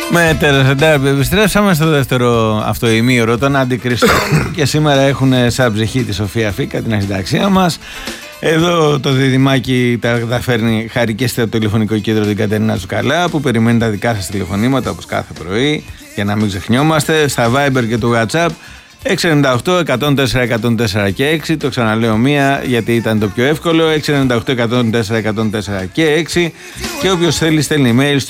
Με Τερασεντάρ επιστρέψαμε στο δεύτερο αυτοημίωρο των αντικριστών και σήμερα έχουν σαν ψυχή τη Σοφία Φίκα, την αρχιταξία μας. Εδώ το διδυμάκι τα καταφέρνει χάρη και στο τηλεφωνικό κέντρο την Κατερίνα Τσουκαλά που περιμένει τα δικά σας τηλεφωνήματα όπως κάθε πρωί για να μην ξεχνιόμαστε στα Viber και το WhatsApp 698 104 104 και 6. Το ξαναλέω μία γιατί ήταν το πιο εύκολο. 698 104 104 και 6. Και όποιος θέλει στέλνει email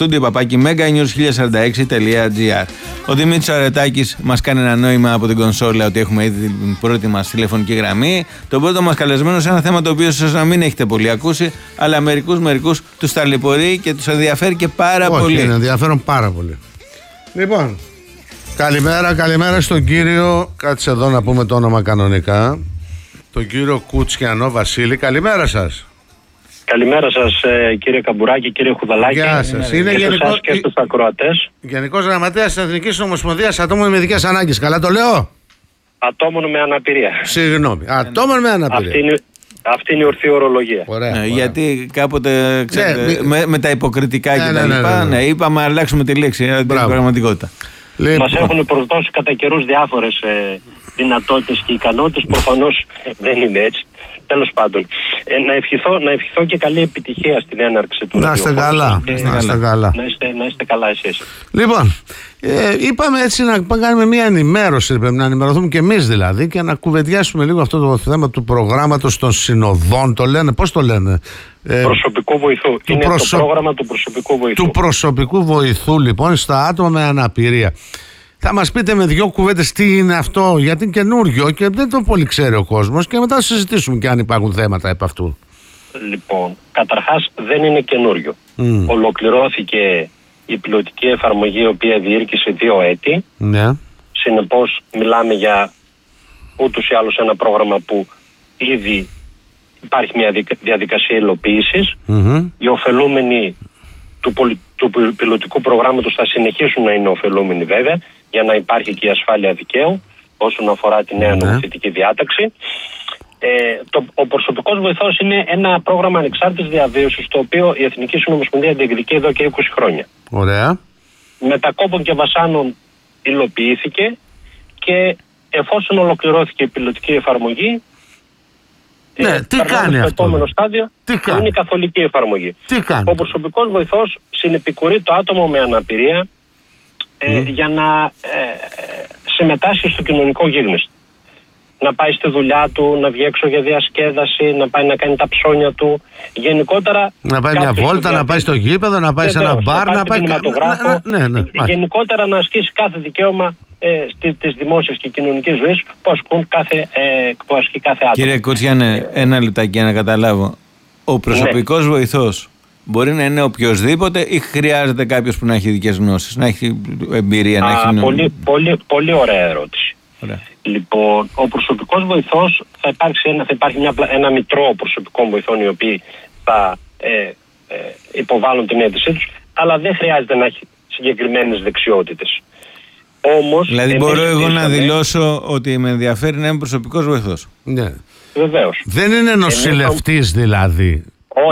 studio@meganews1046.gr. Ο Δημήτρης Αρετάκης μας κάνει ένα νόημα από την κονσόλα ότι έχουμε ήδη την πρώτη μας τηλεφωνική γραμμή. Το πρώτο μας καλεσμένο σε ένα θέμα το οποίο ίσως να μην έχετε πολύ ακούσει, αλλά μερικούς τους ταλαιπωρεί και τους ενδιαφέρει και πάρα πολύ. Όχι, είναι ενδιαφέρον πάρα πολύ. Λοιπόν. Καλημέρα στον κύριο, κάτσε εδώ να πούμε το όνομα κανονικά, τον κύριο Κουτσιανό Βασίλη. Καλημέρα σας. Καλημέρα σας κύριε Καμπουράκη, κύριε Χουδαλάκη. Γεια σας. Είναι και στους ακροατές. Γενικός Γραμματέας της Εθνικής Ομοσπονδίας Ατόμων με ειδικές ανάγκες. Καλά το λέω? Ατόμων με αναπηρία. Συγγνώμη, ατόμων με αναπηρία. Αυτή είναι η ορθή ορολογία. Ωραία. Γιατί κάποτε ξέρετε, με τα υποκριτικά και τα λοιπά, είπαμε αλλάξουμε τη λέξη, την πραγματικότητα. Μας έχουν προσδώσει κατά καιρούς διάφορες δυνατότητες και ικανότητες. Προφανώς δεν είναι έτσι. Τέλος πάντων, να ευχηθώ και καλή επιτυχία στην έναρξη του ραδιοφώνου. Να είστε καλά εσείς. Λοιπόν, είπαμε έτσι να κάνουμε μια ενημέρωση, πρέπει να ενημερωθούμε και εμείς δηλαδή και να κουβεντιάσουμε λίγο αυτό το θέμα του προγράμματος των συνοδών. Το λένε, πώς το λένε? Προσωπικού βοηθού. Είναι το πρόγραμμα του προσωπικού βοηθού. Του προσωπικού βοηθού λοιπόν στα άτομα με αναπηρία. Θα μας πείτε με δύο κουβέντες τι είναι αυτό, γιατί είναι καινούριο και δεν το πολύ ξέρει ο κόσμος και μετά συζητήσουμε και αν υπάρχουν θέματα επ' αυτού. Λοιπόν, καταρχάς δεν είναι καινούριο. Ολοκληρώθηκε η πιλωτική εφαρμογή η οποία διήρκησε 2 έτη. Ναι. Συνεπώς μιλάμε για ούτως ή άλλως ένα πρόγραμμα που ήδη υπάρχει μια διαδικασία υλοποίησης. Οι ωφελούμενοι του πιλωτικού προγράμματος θα συνεχίσουν να είναι ωφελούμενοι βέβαια, για να υπάρχει και η ασφάλεια δικαίου όσον αφορά τη νέα νομοθετική διάταξη. Ο προσωπικός βοηθός είναι ένα πρόγραμμα ανεξάρτητης διαβίωσης το οποίο η Εθνική Συνομοσπονδία διεκδικεί εδώ και 20 χρόνια. Ωραία. Μετά κόπων και βασάνων υλοποιήθηκε και εφόσον ολοκληρώθηκε η πιλωτική εφαρμογή, τι κάνει στο αυτό? επόμενο στάδιο είναι η καθολική εφαρμογή. Ο προσωπικός βοηθός συνεπικουρεί το άτομο με αναπηρία για να συμμετάσχει στο κοινωνικό γίγνεσθε. Να πάει στη δουλειά του, να βγει έξω για διασκέδαση, να πάει να κάνει τα ψώνια του. Γενικότερα. Να πάει μια βόλτα, να πάει στο γήπεδο, να πάει σε ένα μπαρ, να πάει. Γενικότερα να ασκήσει κάθε δικαίωμα της δημόσιας και κοινωνικής ζωής που ασκεί κάθε άτομο. Κύριε Κουτσιάνε, ένα λεπτάκι για να καταλάβω. Ο προσωπικός βοηθός μπορεί να είναι οποιοσδήποτε ή χρειάζεται κάποιος που να έχει ειδικές γνώσεις, να έχει εμπειρία, να έχει... Πολύ ωραία ερώτηση. Ωραία. Λοιπόν, ο προσωπικός βοηθός θα υπάρχει ένα μητρό προσωπικών βοηθών οι οποίοι θα υποβάλουν την αίτησή τους, αλλά δεν χρειάζεται να έχει συγκεκριμένες δεξιότητες. Όμως, δηλαδή μπορώ εγώ να δηλώσω ότι με ενδιαφέρει να είμαι προσωπικός βοηθός? Ναι. Βεβαίως. Δεν είναι νοσηλευτής δηλαδή?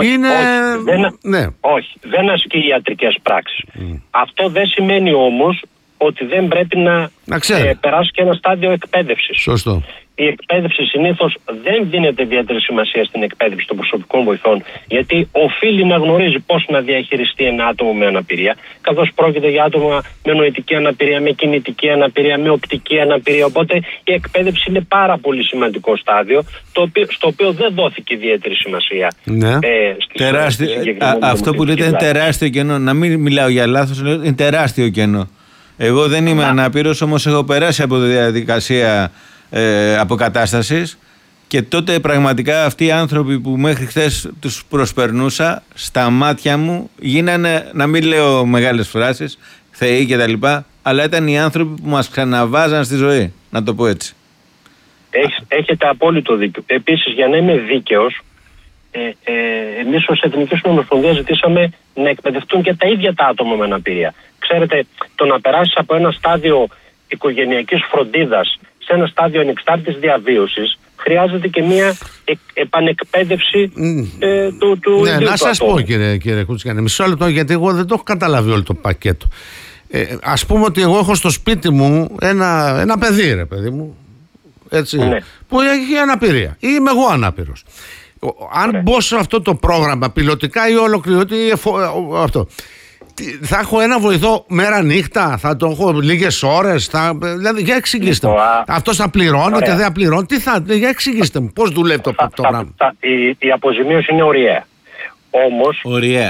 Όχι, δεν ασκεί ιατρικές πράξεις. Αυτό δεν σημαίνει όμως ότι δεν πρέπει να περάσει και ένα στάδιο εκπαίδευσης. Σωστό. Η εκπαίδευση συνήθως δεν δίνεται ιδιαίτερη σημασία στην εκπαίδευση των προσωπικών βοηθών, γιατί οφείλει να γνωρίζει πώς να διαχειριστεί ένα άτομο με αναπηρία, καθώς πρόκειται για άτομα με νοητική αναπηρία, με κινητική αναπηρία, με οπτική αναπηρία. Οπότε η εκπαίδευση είναι πάρα πολύ σημαντικό στάδιο, στο οποίο δεν δόθηκε ιδιαίτερη σημασία. Ναι. Αυτό που λέτε είναι τεράστιο κενό. Να μην μιλάω για λάθος, είναι τεράστιο κενό. Εγώ δεν είμαι ανάπηρος, όμως έχω περάσει από τη διαδικασία αποκατάστασης και τότε πραγματικά αυτοί οι άνθρωποι που μέχρι χθες τους προσπερνούσα στα μάτια μου γίνανε, να μην λέω μεγάλες φράσεις, θεοί και τα λοιπά, αλλά ήταν οι άνθρωποι που μας ξαναβάζαν στη ζωή, να το πω έτσι. Έχετε απόλυτο δίκιο. Επίσης, για να είμαι δίκαιος, εμείς ως Εθνική Συνομοσπονδία ζητήσαμε να εκπαιδευτούν και τα ίδια τα άτομα με αναπηρία. Ξέρετε, το να περάσεις από ένα στάδιο οικογενειακής φροντίδας σε ένα στάδιο ανεξάρτητης διαβίωσης χρειάζεται και μια επανεκπαίδευση του Ναι, να σας πω κύριε Κουτσιανέ, μισό λεπτό, γιατί εγώ δεν το έχω καταλάβει όλο το πακέτο. Ας πούμε ότι εγώ έχω στο σπίτι μου ένα παιδί, ρε παιδί μου, έτσι, Ναι. που έχει αναπηρία ή είμαι εγώ ανάπηρος. Αν μπω σε αυτό το πρόγραμμα πιλωτικά ή ολοκληρωτή αυτό, θα έχω ένα βοηθό μέρα νύχτα, θα το έχω λίγες ώρες, δηλαδή για εξηγήστε μου. Αυτός θα πληρώνεται, δεν θα πληρώνει, για εξηγήστε μου πώς δουλεύει το πράγμα. Η αποζημίωση είναι ωριαία. Όμως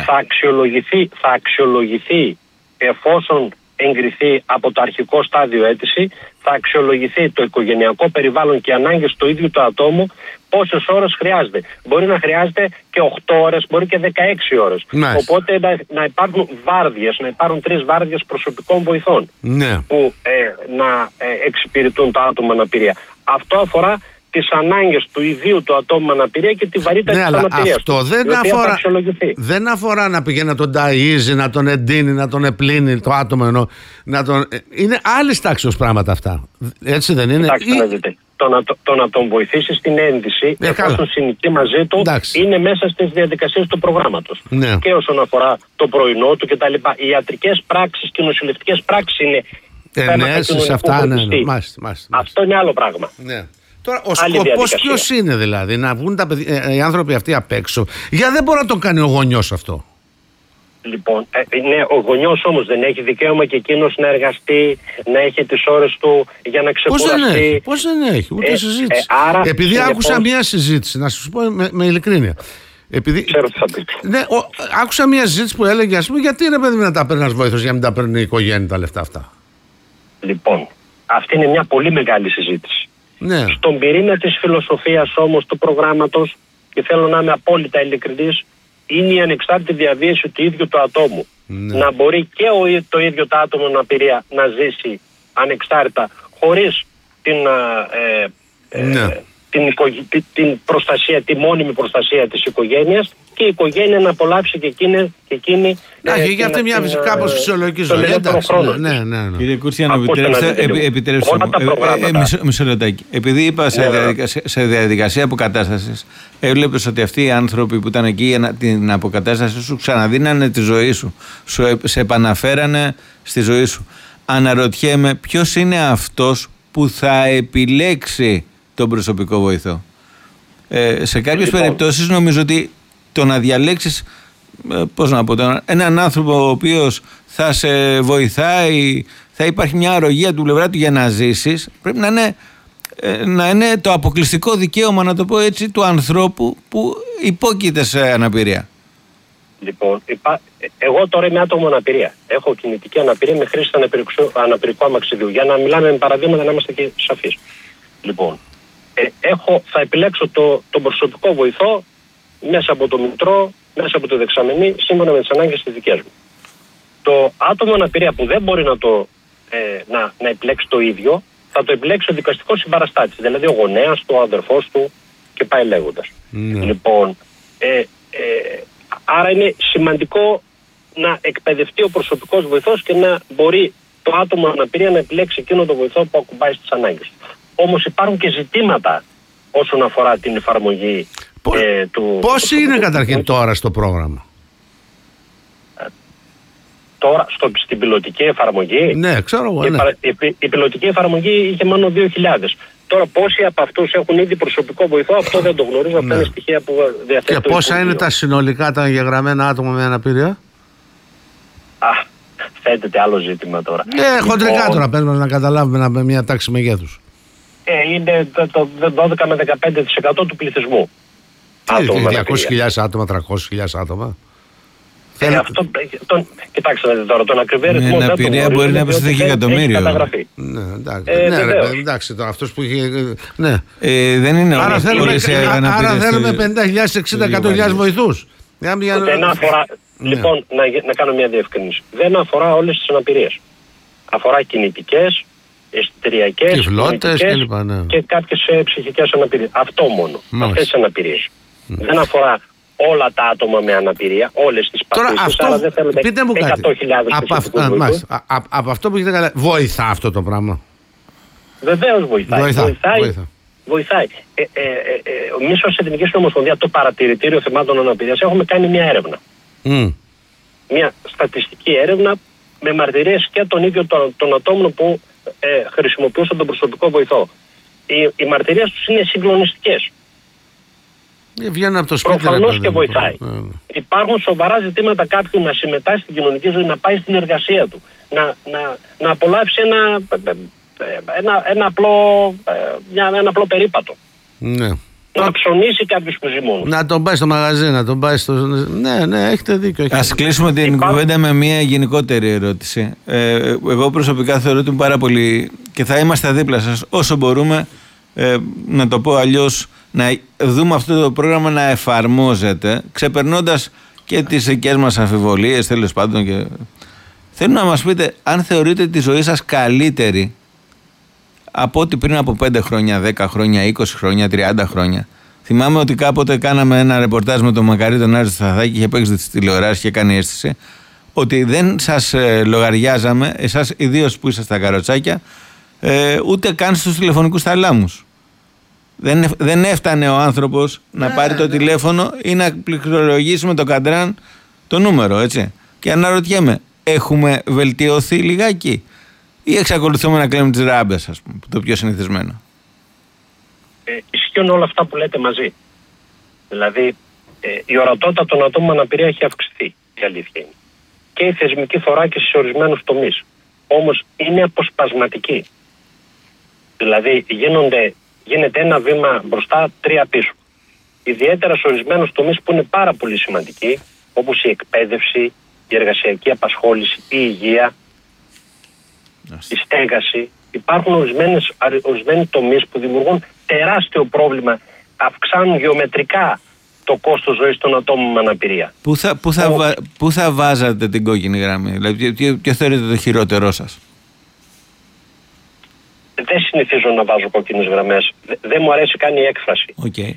θα αξιολογηθεί εφόσον εγκριθεί από το αρχικό στάδιο αίτηση, θα αξιολογηθεί το οικογενειακό περιβάλλον και ανάγκες του ίδιου του ατόμου, πόσες ώρες χρειάζεται. Μπορεί να χρειάζεται και 8 ώρες, μπορεί και 16 ώρες. Οπότε να υπάρχουν βάρδιες, να υπάρχουν 3 βάρδιες προσωπικών βοηθών που να εξυπηρετούν τα άτομα με αναπηρία. Αυτό αφορά τις ανάγκες του ιδίου του ατόμου με αναπηρία και τη βαρύτητα της αναπηρίας. Αυτό δεν αφορά να πηγαίνει να τον ταΐζει, να τον εντείνει, να τον επλύνει το άτομο. Είναι άλλης τάξης πράγματα αυτά. Έτσι δεν είναι? Κοιτάξτε να δείτε. Το να τον βοηθήσει στην ένδυση, εφόσον συνοικεί μαζί του, είναι μέσα στις διαδικασίες του προγράμματος. Και όσον αφορά το πρωινό του κτλ. Οι ιατρικές πράξεις και οι νοσηλευτικές πράξεις είναι θέμα κοινωνικού βοηθητή. Αυτό είναι άλλο πράγμα. Τώρα, ο σκοπός ποιος είναι δηλαδή? Να βγουν οι άνθρωποι αυτοί απ' έξω? Γιατί δεν μπορεί να τον κάνει ο γονιός αυτό? Λοιπόν, ναι, ο γονιός όμως δεν έχει δικαίωμα και εκείνος να εργαστεί, να έχει τις ώρες του για να ξεκουραστεί? Πώς δεν έχει, ούτε συζήτηση. Επειδή άκουσα μια συζήτηση, να σας πω με ειλικρίνεια. Ξέρω τι θα πείτε. Ναι, άκουσα μια συζήτηση που έλεγε, ας πούμε, γιατί είναι παιδί να τα παίρνει ένας βοήθος, για να μην τα παίρνει η οικογένεια τα λεφτά αυτά? Λοιπόν, αυτή είναι μια πολύ μεγάλη συζήτηση. Ναι. Στον πυρήνα της φιλοσοφίας όμως του προγράμματος, και θέλω να είμαι απόλυτα ειλικρινής, είναι η ανεξάρτητη διαβίωση του ίδιου του ατόμου. Να μπορεί και το ίδιο το άτομο με αναπηρία να ζήσει ανεξάρτητα, χωρίς την προστασία, τη μόνιμη προστασία της οικογένειας, και η οικογένεια να απολαύσει και εκείνη για αυτή μια κάπως φυσιολογική ζωή. Ναι. Κύριε Κουρτσιάνο, επιτρέψτε μου μισό λεπτάκι. Επειδή είπα σε διαδικασία αποκατάστασης, έβλεπες ότι αυτοί οι άνθρωποι που ήταν εκεί για την αποκατάσταση σου ξαναδίνανε τη ζωή σου, σε επαναφέρανε στη ζωή σου. Αναρωτιέμαι ποιος είναι αυτός που θα επιλέξει τον προσωπικό βοηθό. Σε κάποιες περιπτώσεις νομίζω ότι το να διαλέξεις έναν άνθρωπο ο οποίος θα σε βοηθάει, θα υπάρχει μια αρρωγία του πλευρά του για να ζήσεις, πρέπει να είναι το αποκλειστικό δικαίωμα, να το πω έτσι, του ανθρώπου που υπόκειται σε αναπηρία. Λοιπόν, εγώ τώρα είμαι άτομο με αναπηρία. Έχω κινητική αναπηρία με χρήση αναπηρικού αμαξιδιού. Για να μιλάμε με παραδείγματα, να είμαστε και σαφείς. Λοιπόν, θα επιλέξω τον προσωπικό βοηθό μέσα από το μητρό, μέσα από το δεξαμενή, σύμφωνα με τις ανάγκες της δικές μου. Το άτομο αναπηρία που δεν μπορεί να επιλέξει το ίδιο, θα το επιλέξει ο δικαστικός συμπαραστάτης, δηλαδή ο γονέας του, ο αδερφός του και πάει λέγοντας. Λοιπόν, άρα είναι σημαντικό να εκπαιδευτεί ο προσωπικός βοηθός και να μπορεί το άτομο αναπηρία να επιλέξει εκείνο το βοηθό που ακουμπάει στις ανάγκες. Όμως υπάρχουν και ζητήματα όσον αφορά την εφαρμογή του... Πώς είναι καταρχήν τώρα στο πρόγραμμα? Τώρα στην πιλωτική εφαρμογή? Ναι, ξέρω εγώ. Η πιλωτική εφαρμογή είχε μόνο 2.000. Τώρα πόσοι από αυτούς έχουν ήδη προσωπικό βοηθό, αυτό δεν το γνωρίζω. Αυτά είναι στοιχεία που διαθέτουν. Και πόσα είναι τα συνολικά τα εγγεγραμμένα άτομα με αναπηρία? Θέτεται άλλο ζήτημα τώρα. Χοντρικά τώρα παίρνουμε να καταλάβουμε μια τάξη μεγέθους. Είναι το 12 με 15% του πληθυσμού. 200.000 άτομα, 300.000 άτομα. Κοιτάξτε τώρα, τον ακριβή αριθμό δεν το γνωρίζω. Μπορεί να πέσει και εκατομμύριο. Εντάξει, τώρα αυτός που είχε... Δεν είναι άρα θέλουμε 50.000, 60.000 βοηθούς. Δεν αφορά... Λοιπόν, να κάνω μια διευκρίνηση. Δεν αφορά όλες τις αναπηρίες. Αφορά κινητικές, αισθητηριακές, τυφλότητες και κάποιες ψυχικές αναπηρίες. Αυτό μόνο. Αυτές τις αναπηρίες. Δεν αφορά όλα τα άτομα με αναπηρία, όλες τις παθήσεις. Άρα δεν θέλετε 100.000 από αυτό που έχετε καλά, βοηθά αυτό το πράγμα? Βεβαίως βοηθάει. Εμείς ως Εθνική Ομοσπονδία, το Παρατηρητήριο Θεμάτων Αναπηρίας, έχουμε κάνει μια έρευνα. Μια στατιστική έρευνα με μαρτυρίες και τον ίδιο των ατόμων που χρησιμοποιούσαν τον προσωπικό βοηθό. Οι μαρτυρίες τους είναι συγκλονιστικές. Βγαίνουν από το σπίτι. Προφανώς και βοηθάει. Υπάρχουν σοβαρά ζητήματα κάποιου να συμμετάσχει στην κοινωνική ζωή, να πάει στην εργασία του, να απολαύσει ένα απλό περίπατο. Ναι. Να ψωνίσει κάποιους που ζει μόνος. Να τον πάει στο μαγαζί, να τον πάει στο... Ναι, έχετε δίκιο. Ας κλείσουμε την κουβέντα με μια γενικότερη ερώτηση. Εγώ προσωπικά θεωρώ ότι είναι πάρα πολύ και θα είμαστε δίπλα σας όσο μπορούμε, να το πω αλλιώς, να δούμε αυτό το πρόγραμμα να εφαρμόζεται, ξεπερνώντας και τις δικές μας αμφιβολίες, τέλος πάντων. Και... θέλω να μας πείτε αν θεωρείτε τη ζωή σας καλύτερη από ό,τι πριν από 5 χρόνια, 10 χρόνια, 20 χρόνια, 30 χρόνια. Θυμάμαι ότι κάποτε κάναμε ένα ρεπορτάζ με τον Μακαρί τον Άρη Σταθάκη, είχε παίξει στις τηλεοράσεις και κάνει αίσθηση ότι δεν σας λογαριάζαμε, εσάς ιδίως που είστε στα καροτσάκια, ούτε καν στους τηλεφωνικούς θαλάμους. Δεν έφτανε ο άνθρωπος να πάρει το τηλέφωνο ή να πληκτρολογήσει με το καντράν το νούμερο, έτσι. Και αναρωτιέμαι, έχουμε βελτιωθεί λιγάκι ή εξακολουθούμε να κλείνουμε τις ράμπες, ας πούμε, το πιο συνηθισμένο? Ισχύουν όλα αυτά που λέτε μαζί. Δηλαδή, η ορατότητα των ατόμων με αναπηρία έχει αυξηθεί, η αλήθεια είναι. Και η θεσμική θωράκιση σε ορισμένους τομείς. Όμως είναι αποσπασματική. Δηλαδή, γίνεται ένα βήμα μπροστά, 3 πίσω. Ιδιαίτερα σε ορισμένους τομείς που είναι πάρα πολύ σημαντικοί, όπως η εκπαίδευση, η εργασιακή απασχόληση, η υγεία, η στέγαση. Υπάρχουν ορισμένοι τομείς που δημιουργούν τεράστιο πρόβλημα, αυξάνουν γεωμετρικά το κόστος ζωής των ατόμων με αναπηρία. Πού θα βάζατε την κόκκινη γραμμή, δηλαδή ποιο θεωρείτε το χειρότερό σας? Δεν συνηθίζω να βάζω κόκκινες γραμμές. Δεν μου αρέσει καν η έκφραση. Okay.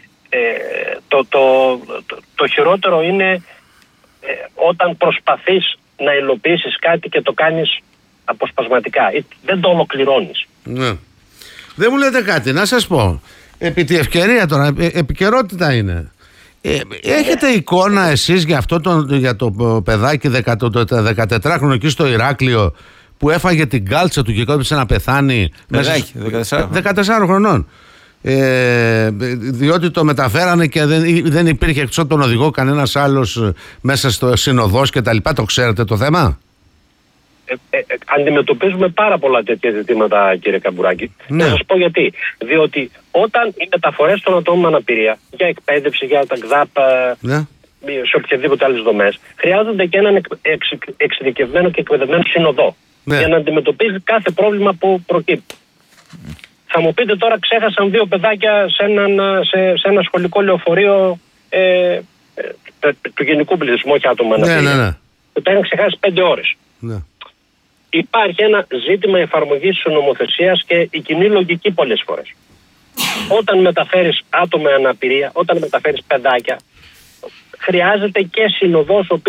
Το χειρότερο είναι όταν προσπαθείς να υλοποιήσεις κάτι και το κάνεις αποσπασματικά. Δεν το ολοκληρώνεις. Ναι. Δεν μου λέτε κάτι, να σας πω. Επί τη ευκαιρία τώρα, επικαιρότητα είναι. Έχετε εικόνα εσείς για το παιδάκι το 14χρονο εκεί στο Ηράκλειο που έφαγε την κάλτσα του και κόντυψε να πεθάνει? Παιδάκι, 14 χρονών. Διότι το μεταφέρανε και δεν υπήρχε εκτός από τον οδηγό κανένας άλλος μέσα στο συνοδός και τα λοιπά. Το ξέρετε το θέμα? Αντιμετωπίζουμε πάρα πολλά τέτοια ζητήματα, κύριε Καμπουράκη. Ναι. Να σας πω γιατί. Διότι όταν οι μεταφορές των ατόμων με αναπηρία για εκπαίδευση, για τα ΚΔΑΠ, ναι, σε οποιαδήποτε άλλες δομές, χρειάζονται και έναν εξειδικευμένο και εκπαιδευμένο συνοδό, ναι, για να αντιμετωπίζει κάθε πρόβλημα που προκύπτει. Θα μου πείτε τώρα, ξέχασαν 2 παιδάκια σε ένα σχολικό λεωφορείο του γενικού πληθυσμού, όχι άτομα με αναπηρία. Ναι. Το είχαν ξεχάσει 5 ώρες. Ναι. Υπάρχει ένα ζήτημα εφαρμογής της νομοθεσίας και η κοινή λογική πολλές φορές. Όταν μεταφέρεις άτομα με αναπηρία, όταν μεταφέρεις παιδάκια, χρειάζεται και συνοδός